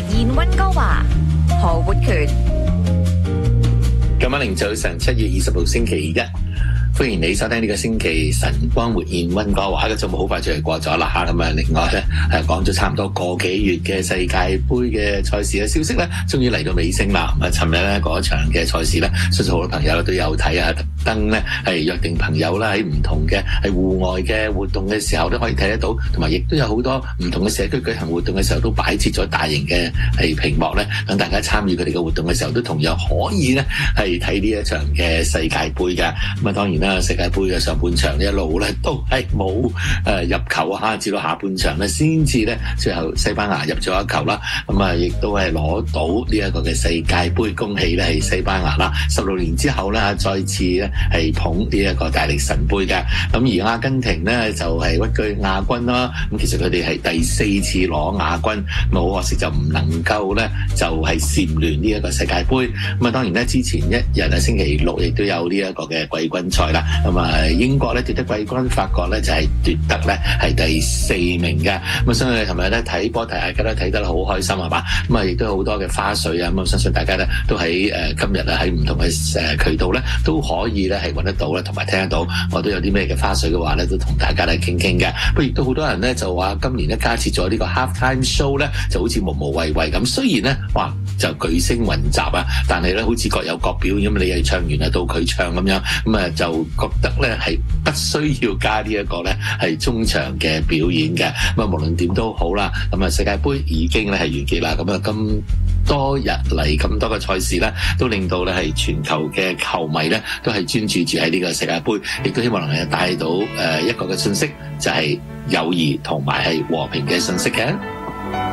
現溫哥華，何活權。 今晚凌早晨7月20號星期一，歡迎你收聽呢個星期晨光活現溫哥華嘅節目，好快就嚟過咗啦嚇。咁啊，另外咧講咗差唔多個幾月嘅世界盃嘅賽事嘅消息咧，終於嚟到尾聲啦。咁啊，尋日咧嗰場嘅賽事咧，相信好多朋友都有睇啊，特登咧係約定朋友啦，喺唔同嘅係戶外嘅活動嘅時候都可以睇得到，同埋亦都有好多唔同嘅社區舉行活動嘅時候都擺設咗大型嘅係屏幕咧，等大家參與佢哋嘅活動嘅時候都同樣可以咧係睇呢一場嘅世界盃嘅。咁啊，當然啦，世界盃嘅上半場一路咧都係冇入球啊，至到下半場咧先至咧最後西班牙入咗一球啦。咁啊，亦都係攞到呢一個嘅世界盃，恭喜咧係西班牙啦！16年之後咧再次咧係捧呢一個大力神杯嘅。咁而阿根廷咧就係屈居亞軍啦。咁其實佢哋係第4次攞亞軍，咁好可惜就唔能夠咧就係蟬聯呢一個世界盃。咁啊，當然咧之前一日啊星期六亦都有呢一個嘅季軍賽啦。咁啊，英國咧奪得季軍，法國咧就係奪得咧係第4名嘅。咁啊，相信琴日咧睇波，大家都睇得好開心係嘛？咁啊，亦都有好多嘅花絮啊。咁啊，相信大家咧都喺今日啊喺唔同嘅渠道咧都可以咧係揾得到咧，同埋聽得到。我都有啲咩嘅花絮嘅話咧，都同大家嚟傾傾嘅。不過亦都好多人咧就話今年咧加設咗呢個 halftime show 咧，就好似無無謂謂咁。雖然咧哇就巨星雲集啊，但係咧好似各有各表演，咁你係唱完啊到佢唱咁樣，咁啊就覺得咧係不需要加呢一個咧係中場嘅表演嘅。咁啊無論點都好啦，咁啊世界盃已經咧係完結啦。咁啊咁多日嚟咁多嘅賽事咧，都令到咧係全球嘅球迷咧都係專注住喺呢個世界盃，亦都希望能夠帶到一個嘅信息，就係友誼同埋係和平嘅信息嘅。